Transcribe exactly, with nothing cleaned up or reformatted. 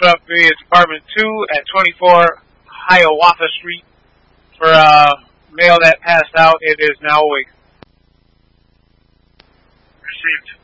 up via Department two at twenty-four Hiawatha Street for uh, mail that passed out. It is now awake. Received.